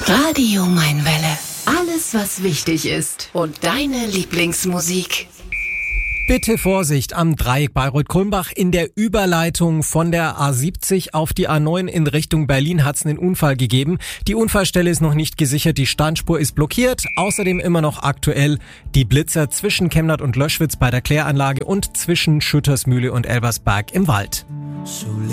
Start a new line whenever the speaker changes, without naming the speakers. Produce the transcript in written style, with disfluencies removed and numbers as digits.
Radio Mainwelle. Alles, was wichtig ist. Und deine Lieblingsmusik.
Bitte Vorsicht am Dreieck Bayreuth-Kulmbach. In der Überleitung von der A70 auf die A9 in Richtung Berlin hat es einen Unfall gegeben. Die Unfallstelle ist noch nicht gesichert, die Standspur ist blockiert. Außerdem immer noch aktuell die Blitzer zwischen Chemnat und Löschwitz bei der Kläranlage und zwischen Schüttersmühle und Elversberg im Wald.